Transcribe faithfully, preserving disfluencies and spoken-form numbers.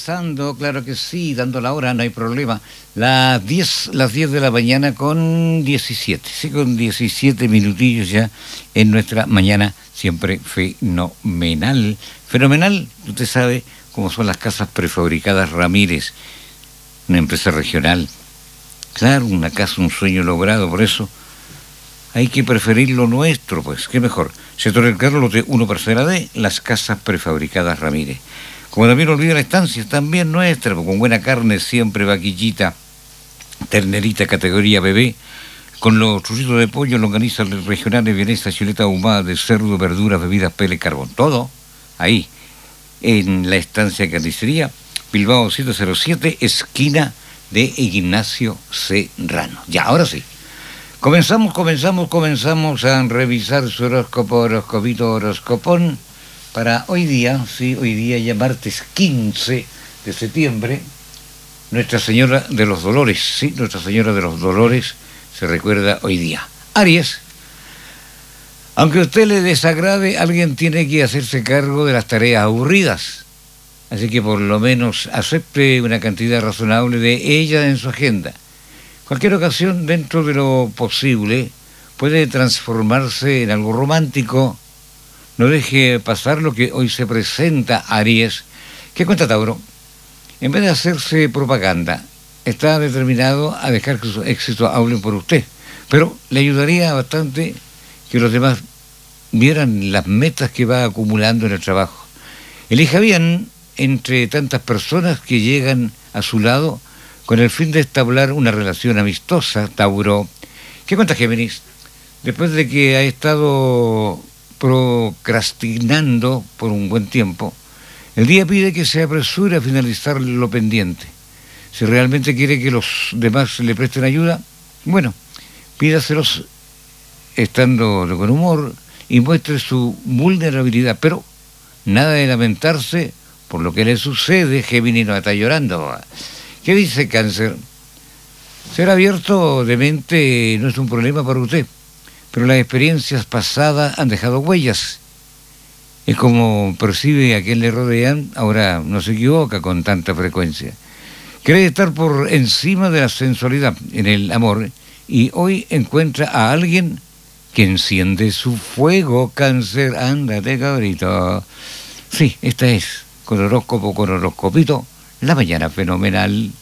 avanzando, claro que sí, dando la hora, no hay problema. Las diez, las diez de la mañana con diecisiete, sí, con diecisiete minutillos ya en nuestra mañana siempre fenomenal. Fenomenal, usted sabe cómo son las casas prefabricadas Ramírez, una empresa regional. Claro, una casa, un sueño logrado, por eso hay que preferir lo nuestro, pues, qué mejor. Sector del Carlos, lote uno, parcela D, las casas prefabricadas Ramírez. Como también no olvida la estancia, también nuestra, con buena carne, siempre vaquillita, ternerita, categoría bebé, con los churritos de pollo, longanizas regionales, vienesa, chuleta ahumada de cerdo, verduras, bebidas, pele, carbón. Todo ahí, en la estancia carnicería, Bilbao siete cero siete, esquina de Ignacio Serrano. Ya, ahora sí. Comenzamos, comenzamos, comenzamos a revisar su horóscopo, horoscopito, horoscopón. Para hoy día, sí, hoy día ya martes quince de septiembre, Nuestra Señora de los Dolores, sí, Nuestra Señora de los Dolores se recuerda hoy día. Aries, aunque a usted le desagrade, alguien tiene que hacerse cargo de las tareas aburridas, así que por lo menos acepte una cantidad razonable de ellas en su agenda. Cualquier ocasión, dentro de lo posible, puede transformarse en algo romántico. No deje pasar lo que hoy se presenta, Aries. ¿Qué cuenta Tauro? En vez de hacerse propaganda, está determinado a dejar que sus éxitos hablen por usted. Pero le ayudaría bastante que los demás vieran las metas que va acumulando en el trabajo. Elija bien entre tantas personas que llegan a su lado con el fin de establecer una relación amistosa, Tauro. ¿Qué cuenta Géminis? Después de que ha estado procrastinando por un buen tiempo, el día pide que se apresure a finalizar lo pendiente. Si realmente quiere que los demás le presten ayuda, bueno, pídaselos estando de buen humor y muestre su vulnerabilidad, pero nada de lamentarse por lo que le sucede. Géminis no está llorando. ¿Qué dice Cáncer? Ser abierto de mente no es un problema para usted, pero las experiencias pasadas han dejado huellas. Es como percibe a quien le rodean, ahora no se equivoca con tanta frecuencia. Cree estar por encima de la sensualidad en el amor y hoy encuentra a alguien que enciende su fuego. Cáncer, ándate cabrito. Sí, esta es, con horóscopo, con horoscopito, la mañana fenomenal.